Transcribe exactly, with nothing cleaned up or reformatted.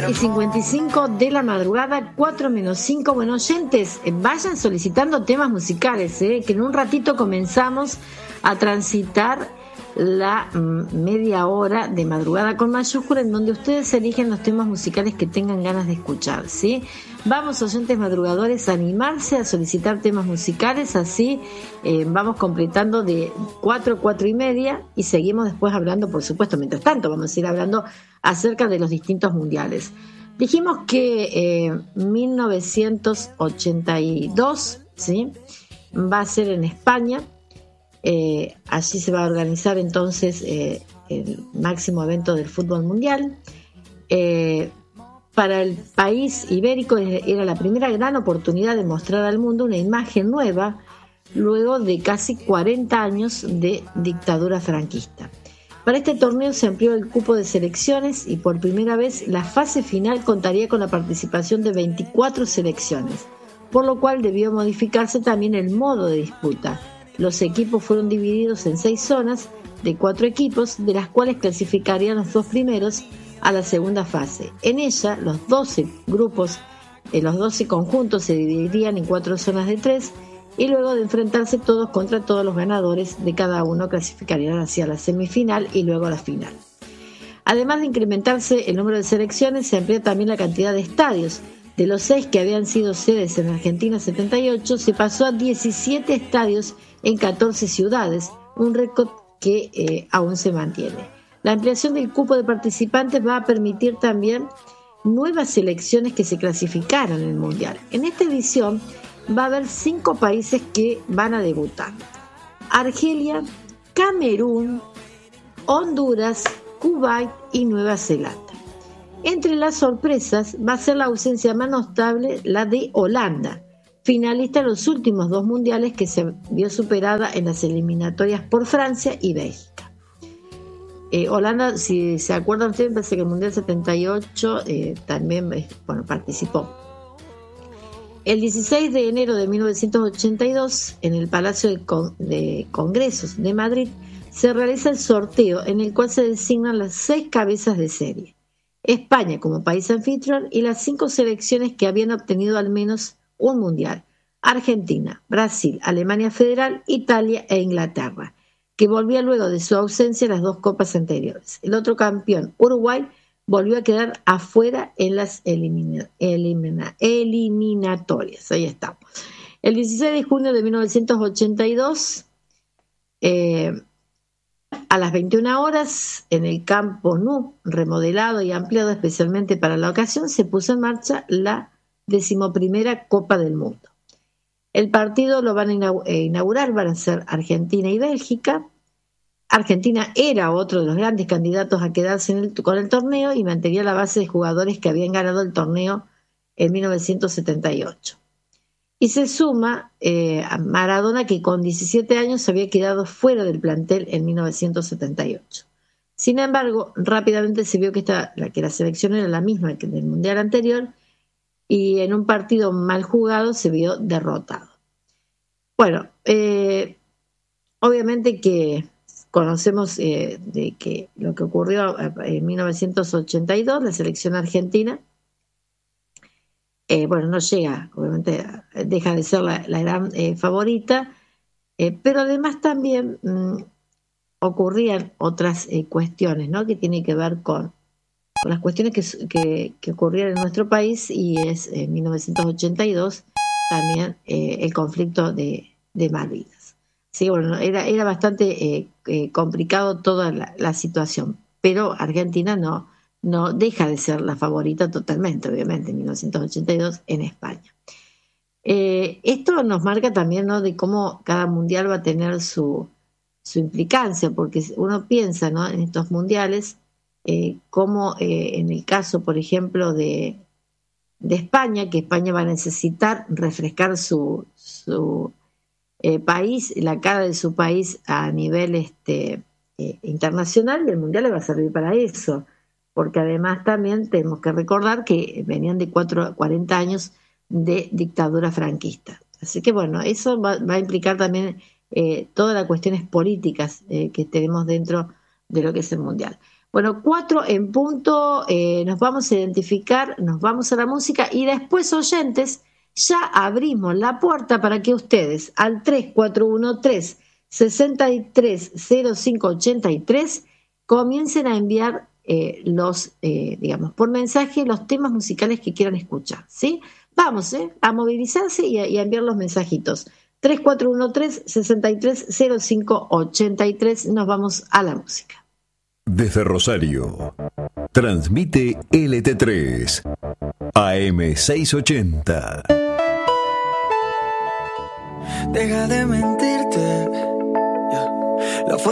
y cincuenta y cinco de la madrugada, cuatro menos cinco. Bueno, oyentes, vayan solicitando temas musicales, ¿eh? Que en un ratito comenzamos a transitar la mm, media hora de madrugada con mayúscula, en donde ustedes eligen los temas musicales que tengan ganas de escuchar, ¿sí? Vamos, oyentes madrugadores, a animarse a solicitar temas musicales, así eh, vamos completando de cuatro, cuatro y media, y seguimos después hablando, por supuesto, mientras tanto vamos a ir hablando acerca de los distintos mundiales. Dijimos que eh, mil novecientos ochenta y dos, ¿sí?, va a ser en España. Eh, allí se va a organizar entonces eh, el máximo evento del fútbol mundial. Eh, para el país ibérico era la primera gran oportunidad de mostrar al mundo una imagen nueva luego de casi cuarenta años de dictadura franquista. Para este torneo se amplió el cupo de selecciones y por primera vez la fase final contaría con la participación de veinticuatro selecciones, por lo cual debió modificarse también el modo de disputa. Los equipos fueron divididos en seis zonas de cuatro equipos, de las cuales clasificarían los dos primeros a la segunda fase. En ella, los doce grupos, eh, los doce conjuntos se dividirían en cuatro zonas de tres, y luego de enfrentarse todos contra todos, los ganadores de cada uno clasificarían hacia la semifinal y luego a la final. Además de incrementarse el número de selecciones, se amplió también la cantidad de estadios. De los seis que habían sido sedes en Argentina setenta y ocho, se pasó a diecisiete estadios en catorce ciudades, un récord que eh, aún se mantiene. La ampliación del cupo de participantes va a permitir también nuevas selecciones que se clasificaran en el Mundial. En esta edición va a haber cinco países que van a debutar: Argelia, Camerún, Honduras, Kuwait y Nueva Zelanda. Entre las sorpresas va a ser la ausencia más notable, la de Holanda, finalista en los últimos dos mundiales, que se vio superada en las eliminatorias por Francia y Bélgica. Eh, Holanda, si se acuerdan ustedes, parece que el Mundial setenta y ocho eh, también bueno, participó. El dieciséis de enero de mil novecientos ochenta y dos, en el Palacio de, Con- de Congresos de Madrid, se realiza el sorteo en el cual se designan las seis cabezas de serie: España como país anfitrión y las cinco selecciones que habían obtenido al menos un mundial: Argentina, Brasil, Alemania Federal, Italia e Inglaterra, que volvía luego de su ausencia en las dos copas anteriores. El otro campeón, Uruguay, volvió a quedar afuera en las elimina, elimina, eliminatorias. Ahí estamos. El dieciséis de junio de mil novecientos ochenta y dos, eh, a las veintiuna horas, en el Campo Nou, remodelado y ampliado especialmente para la ocasión, se puso en marcha la decimoprimera Copa del Mundo. El partido lo van a inaugurar, van a ser Argentina y Bélgica. Argentina era otro de los grandes candidatos a quedarse en el, con el torneo, y mantenía la base de jugadores que habían ganado el torneo en mil novecientos setenta y ocho. Y se suma eh, a Maradona, que con diecisiete años había quedado fuera del plantel en mil novecientos setenta y ocho. Sin embargo, rápidamente se vio que, esta, la, que la selección era la misma que del Mundial anterior, y en un partido mal jugado se vio derrotado. Bueno, eh, obviamente que conocemos eh, de que lo que ocurrió en mil novecientos ochenta y dos, la selección argentina, eh, bueno, no llega, obviamente deja de ser la, la gran eh, favorita, eh, pero además también mmm, ocurrían otras eh, cuestiones, ¿no?, que tienen que ver con, con las cuestiones que, que, que ocurrían en nuestro país, y es en mil novecientos ochenta y dos también eh, el conflicto de, de Malvinas. Sí, bueno, era, era bastante eh, eh, complicado toda la, la situación, pero Argentina no, no deja de ser la favorita totalmente, obviamente, en mil novecientos ochenta y dos en España. Eh, esto nos marca también, ¿no?, de cómo cada mundial va a tener su, su implicancia, porque uno piensa, ¿no?, en estos mundiales, eh, como eh, en el caso, por ejemplo, de, de España, que España va a necesitar refrescar su... su Eh, país, la cara de su país a nivel este, eh, internacional, y el Mundial le va a servir para eso, porque además también tenemos que recordar que venían de cuatro, cuarenta años de dictadura franquista. Así que bueno, eso va, va a implicar también eh, todas las cuestiones políticas eh, que tenemos dentro de lo que es el Mundial. Bueno, cuatro en punto, eh, nos vamos a identificar, nos vamos a la música y después, oyentes, ya abrimos la puerta para que ustedes al tres cuatro uno tres, seis tres cero cinco ocho tres comiencen a enviar eh, los, eh, digamos, por mensaje los temas musicales que quieran escuchar, ¿sí? Vamos, ¿eh? A movilizarse y a, y a enviar los mensajitos. tres cuatro uno tres, seis tres cero cinco ocho tres, nos vamos a la música. Desde Rosario, transmite L T tres, A M seiscientos ochenta. Deja de mentirte. Yeah. La